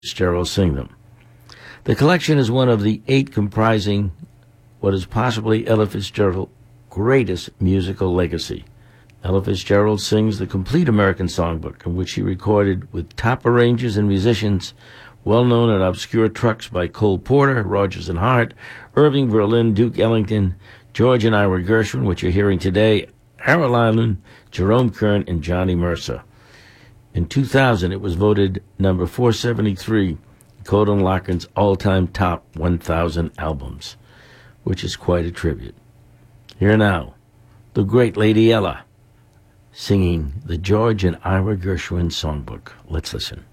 Fitzgerald sing them. The collection is one of the 8 comprising what is possibly Ella Fitzgerald's greatest musical legacy. Ella Fitzgerald sings the complete American Songbook, in which she recorded with top arrangers and musicians well-known and obscure trucks by Cole Porter, Rodgers and Hart, Irving Berlin, Duke Ellington, George and Ira Gershwin, which you're hearing today, Harold Ireland, Jerome Kern, and Johnny Mercer. In 2000, it was voted number 473 in Cole and Lochran's all-time top 1,000 albums, which is quite a tribute. Here now, the great Lady Ella, singing the George and Ira Gershwin Songbook. Let's listen.